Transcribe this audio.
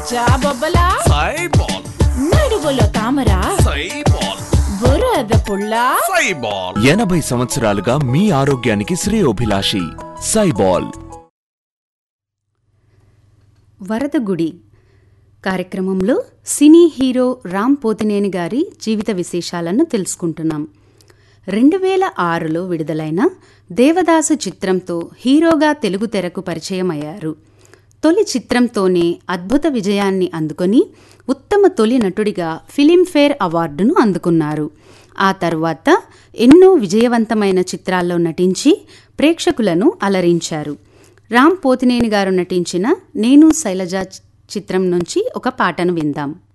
జాబొబ్బలా సైబాల్, నడువులో తామరా సైబాల్, బురద పుల్లా సైబాల్. 80 సంవత్సరాలుగా మీ ఆరోగ్యానికి శ్రేయోభిలాషి సైబాల్. వరదగుడి కార్యక్రమంలో సినీ హీరో రామ్ పోతినేని గారి జీవిత విశేషాలను తెలుసుకుంటున్నాం. 2006లో విడుదలైన దేవదాసు చిత్రంతో హీరోగా తెలుగు తెరకు పరిచయం అయ్యారు. తొలి చిత్రంతోనే అద్భుత విజయాన్ని అందుకొని ఉత్తమ తొలి నటుడిగా ఫిలింఫేర్ అవార్డును అందుకున్నారు. ఆ తర్వాత ఎన్నో విజయవంతమైన చిత్రాల్లో నటించి ప్రేక్షకులను అలరించారు. రామ్ పోతినేని గారు నటించిన నేను శైలజ చిత్రం నుంచి ఒక పాటను విందాం.